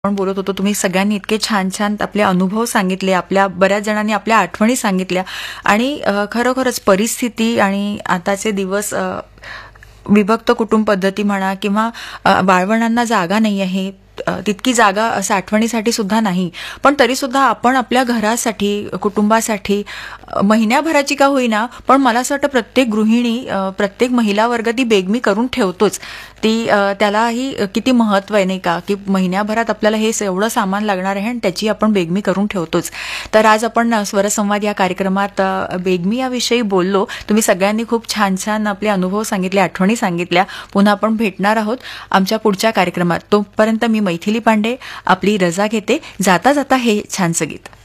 आपण बोलत होतो, तुम्ही सगळ्यांनी इतके छान छान आपले अनुभव सांगितले, आपल्या बऱ्याच जणांनी आपल्या आठवणी सांगितल्या आणि खरोखरच परिस्थिती आणि आताचे दिवस विभक्त कुटुंब पद्धती म्हणा किंवा बाळवणांना जागा नाही आहे, तितकी जागा साठवणीसाठी सुद्धा नाही, पण तरी सुद्धा आपण आपल्या घरासाठी, कुटुंबासाठी महिन्याभराची का होईना, पण मला असं वाटतं प्रत्येक गृहिणी, प्रत्येक महिला वर्ग ती बेगमी करून ठेवतोच. ती त्यालाही किती महत्व आहे नाही का, की महिन्याभरात आपल्याला हे एवढं सामान लागणार आहे आणि त्याची आपण बेगमी करून ठेवतोच. तर आज आपण स्वरसंवाद या कार्यक्रमात बेगमी याविषयी बोललो. तुम्ही सगळ्यांनी खूप छान छान आपले अनुभव सांगितले, आठवणी सांगितल्या. पुन्हा आपण भेटणार आहोत आमच्या पुढच्या कार्यक्रमात. तोपर्यंत मी मैथिली पांडे आपली रजा घेते. जाता जाता हे छानसं गीत.